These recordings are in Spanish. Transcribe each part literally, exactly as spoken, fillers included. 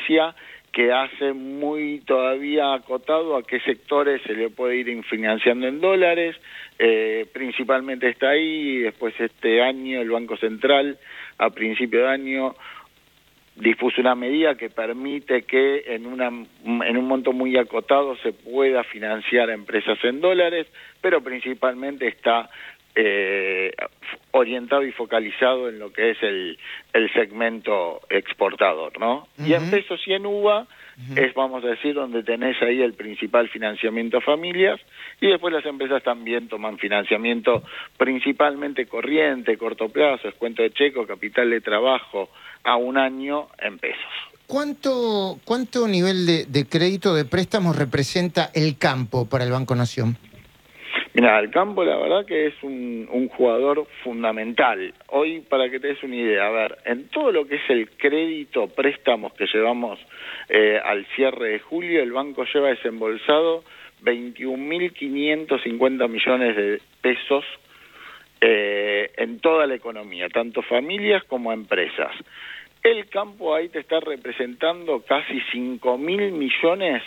diferencia que hace muy todavía acotado a qué sectores se le puede ir financiando en dólares, eh, principalmente está ahí, y después este año el Banco Central, a principio de año, dispuso una medida que permite que en, una, en un monto muy acotado se pueda financiar a empresas en dólares, pero principalmente está eh, orientado y focalizado en lo que es el, el segmento exportador, ¿no? Uh-huh. Y en pesos y en U V A uh-huh. es, vamos a decir, donde tenés ahí el principal financiamiento a familias, y después las empresas también toman financiamiento principalmente corriente, corto plazo, descuento de cheque, capital de trabajo, a un año en pesos. ¿Cuánto, cuánto nivel de, de crédito de préstamos representa el campo para el Banco Nación? Mira, el campo la verdad que es un, un jugador fundamental. Hoy, para que te des una idea, a ver, en todo lo que es el crédito, préstamos que llevamos eh, al cierre de julio, el banco lleva desembolsado veintiún mil quinientos cincuenta millones de pesos eh, en toda la economía, tanto familias como empresas. El campo ahí te está representando casi cinco mil millones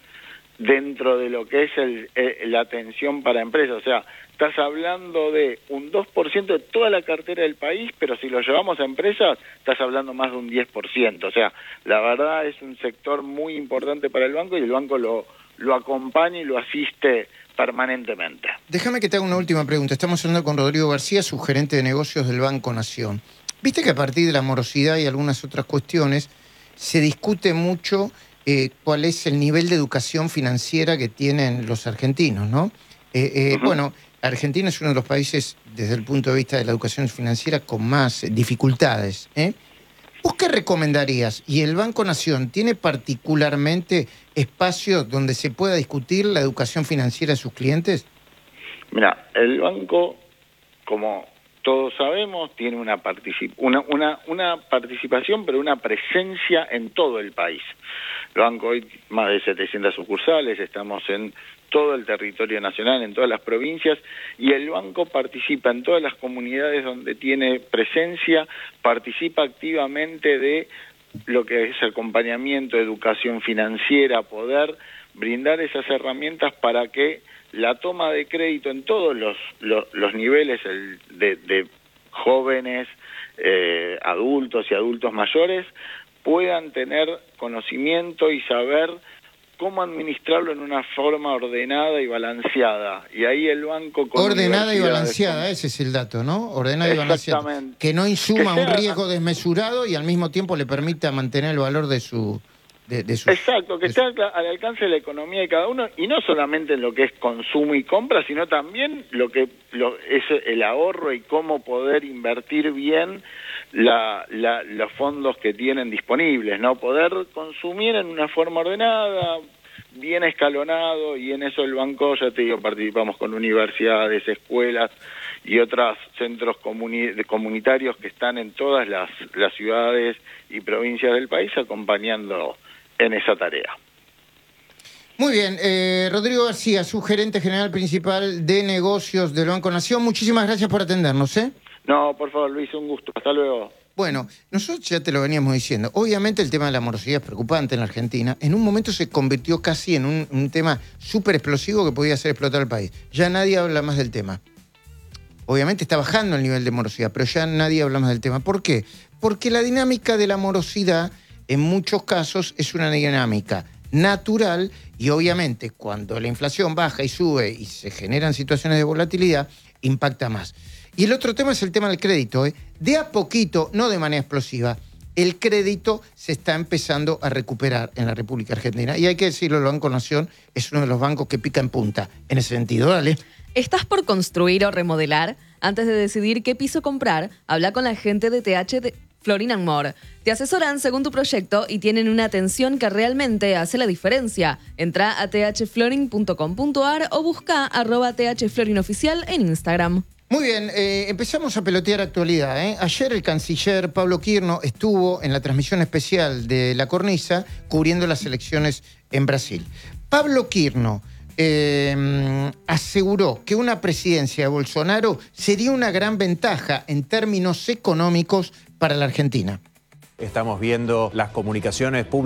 dentro de lo que es el, el, la atención para empresas. O sea, estás hablando de un dos por ciento de toda la cartera del país, pero si lo llevamos a empresas, estás hablando más de un diez por ciento. O sea, la verdad es un sector muy importante para el banco, y el banco lo, lo acompaña y lo asiste permanentemente. Déjame que te haga una última pregunta. Estamos hablando con Rodrigo García, su gerente de negocios del Banco Nación. Viste que a partir de la morosidad y algunas otras cuestiones se discute mucho eh, cuál es el nivel de educación financiera que tienen los argentinos, ¿no? Eh, eh, uh-huh. Bueno, Argentina es uno de los países, desde el punto de vista de la educación financiera, con más eh, dificultades, ¿eh? ¿Vos qué recomendarías? ¿Y el Banco Nación tiene particularmente espacios donde se pueda discutir la educación financiera de sus clientes? Mira, el banco, como todos sabemos, tiene una, particip una, una, una participación, pero una presencia en todo el país. El banco hoy, más de setecientas sucursales, estamos en todo el territorio nacional, en todas las provincias, y el banco participa en todas las comunidades donde tiene presencia, participa activamente de lo que es acompañamiento, educación financiera, poder brindar esas herramientas para que la toma de crédito en todos los, los, los niveles el, de, de jóvenes, eh, adultos y adultos mayores puedan tener conocimiento y saber cómo administrarlo en una forma ordenada y balanceada. Y ahí el banco... Con ordenada y balanceada, con... ese es el dato, ¿no? Ordenada y balanceada. Que no insuma que sea... un riesgo desmesurado y al mismo tiempo le permita mantener el valor de su... De, de sus, Exacto, que esté su... al alcance de la economía de cada uno, y no solamente en lo que es consumo y compra, sino también lo que lo, es el ahorro y cómo poder invertir bien la, la, los fondos que tienen disponibles, ¿no? Poder consumir en una forma ordenada, bien escalonado, y en eso el banco, ya te digo, participamos con universidades, escuelas y otros centros comuni comunitarios que están en todas las, las ciudades y provincias del país acompañando en esa tarea. Muy bien, eh, Rodrigo García, su gerente general principal de negocios del Banco Nación, muchísimas gracias por atendernos, ¿eh? No, por favor, Luis, un gusto. Hasta luego. Bueno, nosotros ya te lo veníamos diciendo. Obviamente el tema de la morosidad es preocupante en la Argentina. En un momento se convirtió casi en un, un tema súper explosivo que podía hacer explotar el país. Ya nadie habla más del tema. Obviamente está bajando el nivel de morosidad, pero ya nadie habla más del tema. ¿Por qué? Porque la dinámica de la morosidad, en muchos casos, es una dinámica natural, y obviamente cuando la inflación baja y sube y se generan situaciones de volatilidad, impacta más. Y el otro tema es el tema del crédito, ¿eh? De a poquito, no de manera explosiva, el crédito se está empezando a recuperar en la República Argentina. Y hay que decirlo, el Banco Nación es uno de los bancos que pica en punta en ese sentido. Dale. ¿Estás por construir o remodelar? Antes de decidir qué piso comprar, habla con la gente de T H de Florin and More. Te asesoran según tu proyecto y tienen una atención que realmente hace la diferencia. Entra a t h florin punto com punto a r o busca arroba thflorinoficial en Instagram. Muy bien, eh, empezamos a pelotear actualidad, ¿eh? Ayer el canciller Pablo Quirno estuvo en la transmisión especial de La Cornisa cubriendo las elecciones en Brasil. Pablo Quirno eh, aseguró que una presidencia de Bolsonaro sería una gran ventaja en términos económicos para la Argentina. Estamos viendo las comunicaciones públicas